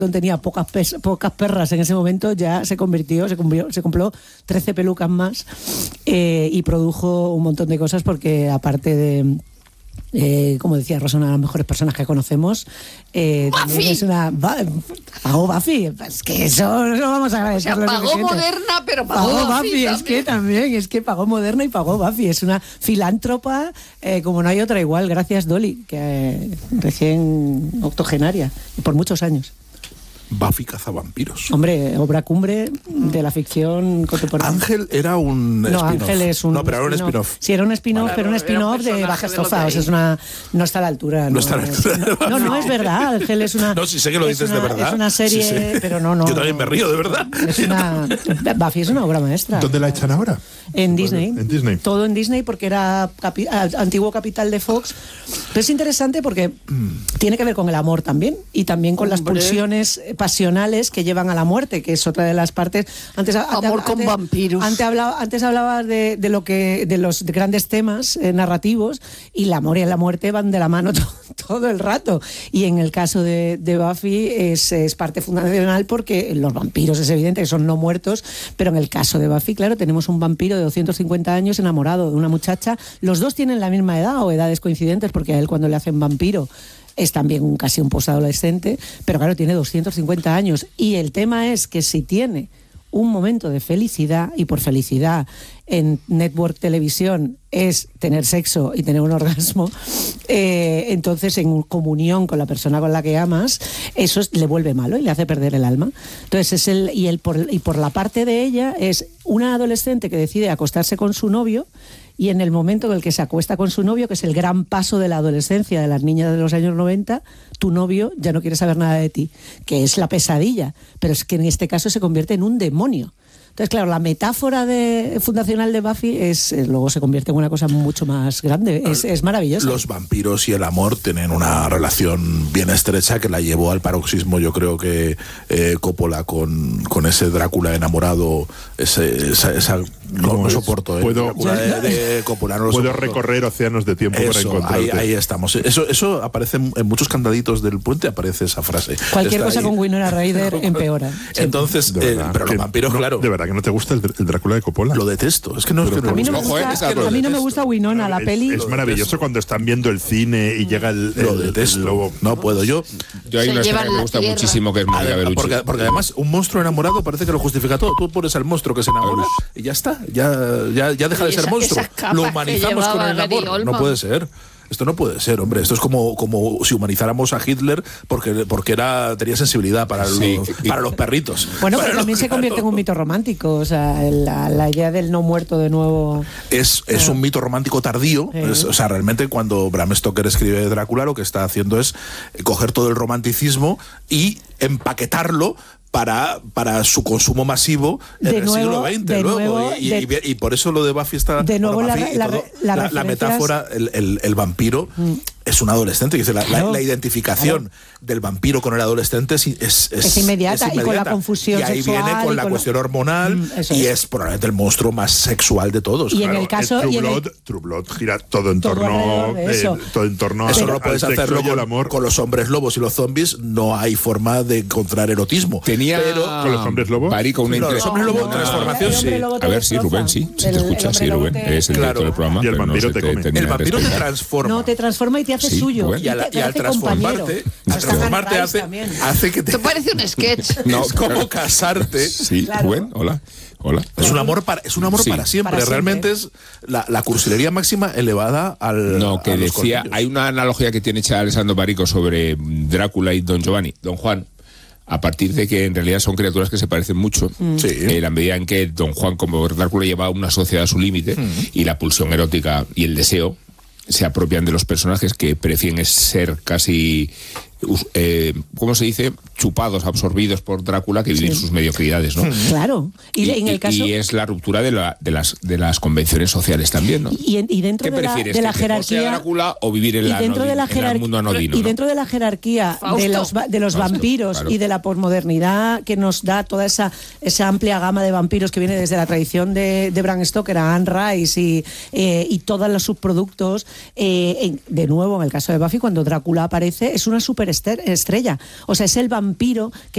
tenía pocas perras en ese momento, ya se compró 13 pelucas más y produjo un montón de cosas porque aparte de, como decía Rosa, una de las mejores personas que conocemos, también es una... Pagó Buffy, es que eso vamos a agradecerlo. O sea, pagó Moderna, pero pagó Buffy, es que pagó Moderna y pagó Buffy, es una filántropa como no hay otra igual, gracias Dolly, que recién octogenaria, y por muchos años. Buffy cazavampiros. Hombre, obra cumbre de la ficción contemporánea. Ángel era un spin-off. Ángel es un... No, pero era un spin-off. Sí, era un spin-off, bueno, pero un spin-off de baja estofa. O sea, no está a la altura. No está a la altura. No, es verdad. Ángel es una... No, sí sé que lo dices de verdad. Es una serie, sí, pero no. Yo también me río, de verdad. Buffy es una obra maestra. ¿Dónde la echan ahora? En Disney. En Disney. Todo en Disney porque era antiguo capital de Fox. Pero es interesante porque tiene que ver con el amor también y también con las pulsiones pasionales que llevan a la muerte, que es otra de las partes. Amor con vampiros. Antes hablabas de los grandes temas narrativos, y el amor y la muerte van de la mano todo el rato. Y en el caso de Buffy es parte fundacional porque los vampiros es evidente que son no muertos, pero en el caso de Buffy, claro, tenemos un vampiro de 250 años enamorado de una muchacha. Los dos tienen la misma edad o edades coincidentes, porque a él cuando le hacen vampiro es también casi un posadolescente, pero claro, tiene 250 años. Y el tema es que si tiene un momento de felicidad, y por felicidad en Network Televisión es tener sexo y tener un orgasmo, entonces en comunión con la persona con la que amas, eso le vuelve malo y le hace perder el alma. Entonces por la parte de ella es una adolescente que decide acostarse con su novio, y en el momento en el que se acuesta con su novio, que es el gran paso de la adolescencia de las niñas de los años 90, tu novio ya no quiere saber nada de ti, que es la pesadilla, pero es que en este caso se convierte en un demonio. Entonces, claro, la metáfora fundacional de Buffy luego se convierte en una cosa mucho más grande. Es maravilloso. Los vampiros y el amor tienen una relación bien estrecha que la llevó al paroxismo, yo creo que Coppola con ese Drácula enamorado, no soporto. Drácula de Coppola, no lo puedo soporto. Recorrer océanos de tiempo para encontrarte. Ahí estamos. Eso aparece en muchos candaditos del puente, aparece esa frase. Cualquier cosa con Winona Ryder empeora. Entonces, pero los vampiros, claro. De verdad que no te gusta el Drácula de Coppola. Lo detesto. Es que no, a mí no me gusta Winona, la peli. Es maravilloso cuando están viendo el cine y llega el lobo. No puedo. Yo hay una escena que me gusta muchísimo, que es Mónica Bellucci. Porque además un monstruo enamorado parece que lo justifica todo. Tú pones al monstruo que se enamora y ya está. Ya deja de ser monstruo. Lo humanizamos con el amor. No puede ser. Esto no puede ser, hombre. Esto es como si humanizáramos a Hitler porque tenía sensibilidad para los perritos. Bueno, pero también se convierte en un mito romántico. O sea, la idea del no muerto de nuevo. Es un mito romántico tardío. O sea, realmente cuando Bram Stoker escribe Drácula, lo que está haciendo es coger todo el romanticismo y empaquetarlo para su consumo masivo en el siglo XX. Y por eso lo de Buffy está... De nuevo la metáfora, el vampiro es un adolescente. Dice, la identificación del vampiro con el adolescente es inmediata, y con la confusión y ahí sexual, viene con la cuestión hormonal, y es probablemente el monstruo más sexual de todos. Y en el caso... True Blood gira todo en torno a... Eso no lo puedes hacerlo con los hombres lobos y los zombies. No hay forma de encontrar erotismo. Pero con los hombres lobos. Marico, los hombres lobos transformación, sí. A ver, sí, Rubén, sí. Si te escuchas, sí, Rubén. Es el director del programa. Y el vampiro te come. El vampiro te transforma. No, te transforma y te hace suyo. Bueno. Y al transformarte hace que te... Esto parece un sketch. No, es como casarte. Sí, Rubén, hola. Es un amor para siempre. Para realmente siempre. es la cursilería máxima elevada al... No, que decía, hay una analogía que tiene hecha Alessandro Barico sobre Drácula y Don Giovanni, Don Juan, a partir de que en realidad son criaturas que se parecen mucho, en la medida en que Don Juan, como Drácula, lleva una sociedad a su límite, y la pulsión erótica y el deseo se apropian de los personajes que prefieren ser casi... ¿cómo se dice? Chupados, absorbidos por Drácula, que viven sus mediocridades, ¿no? Claro. Y es la ruptura de las convenciones sociales también, ¿no? Y dentro ¿Qué prefieres, de la que jerarquía... sea Drácula o vivir en el mundo anodino? Y dentro de la jerarquía de los vampiros, claro, y de la posmodernidad que nos da toda esa amplia gama de vampiros que viene desde la tradición de Bram Stoker a Anne Rice y todos los subproductos, de nuevo, en el caso de Buffy, cuando Drácula aparece, es una superestrella. O sea, es el vampiro que